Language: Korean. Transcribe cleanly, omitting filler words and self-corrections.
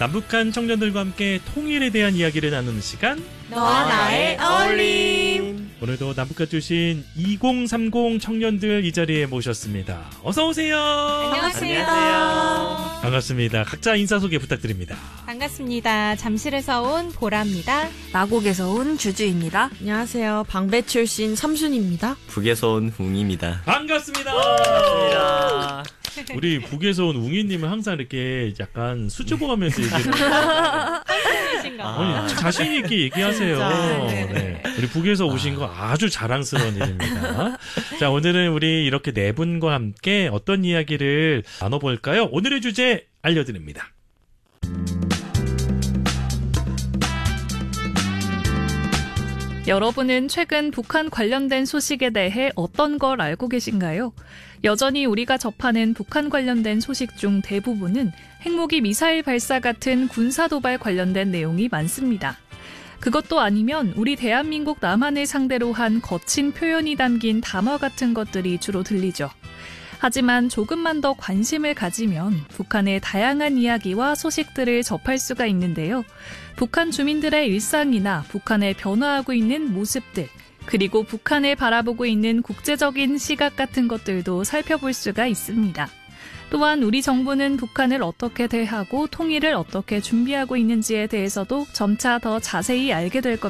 남북한 청년들과 함께 통일에 대한 이야기를 나누는 시간, 너와 나의 어울림. 오늘도 남북한 출신 2030 청년들 이 자리에 모셨습니다. 어서 오세요. 안녕하세요. 반갑습니다. 각자 인사 소개 부탁드립니다. 반갑습니다. 잠실에서 온 보라입니다. 마곡에서 온 주주입니다. 안녕하세요. 방배 출신 삼순입니다. 북에서 온 웅입니다. 반갑습니다. 반갑습니다. 우리 북에서 온 웅이님은 항상 이렇게 약간 수줍어하면서 얘기를 아니, 자신 있게 얘기하세요. 네. 우리 북에서 오신 거 아주 자랑스러운 일입니다. 자, 오늘은 우리 이렇게 네 분과 함께 어떤 이야기를 나눠볼까요? 오늘의 주제 알려드립니다. 여러분은 최근 북한 관련된 소식에 대해 어떤 걸 알고 계신가요? 여전히 우리가 접하는 북한 관련된 소식 중 대부분은 핵무기 미사일 발사 같은 군사도발 관련된 내용이 많습니다. 그것도 아니면 우리 대한민국 남한을 상대로 한 거친 표현이 담긴 담화 같은 것들이 주로 들리죠. 하지만 조금만 더 관심을 가지면 북한의 다양한 이야기와 소식들을 접할 수가 있는데요. 북한 주민들의 일상이나 북한의 변화하고 있는 모습들, 그리고 북한을 바라보고 있는 국제적인 시각 같은 것들도 살펴볼 수가 있습니다. 또한 우리 정부는 북한을 어떻게 대하고 통일을 어떻게 준비하고 있는지에 대해서도 점차 더 자세히 알게 될 겁니다.